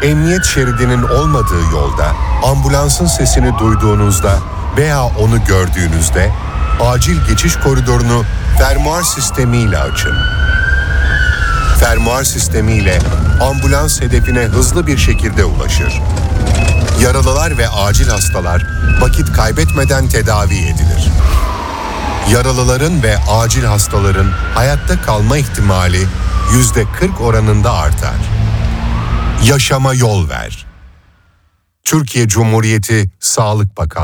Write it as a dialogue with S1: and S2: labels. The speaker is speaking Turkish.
S1: emniyet şeridinin olmadığı yolda ambulansın sesini duyduğunuzda veya onu gördüğünüzde acil geçiş koridorunu fermuar sistemiyle açın. Fermuar sistemiyle ambulans hedefine hızlı bir şekilde ulaşır. Yaralılar ve acil hastalar vakit kaybetmeden tedavi edilir. Yaralıların ve acil hastaların hayatta kalma ihtimali %40 oranında artar. Yaşama yol ver. Türkiye Cumhuriyeti Sağlık Bakanlığı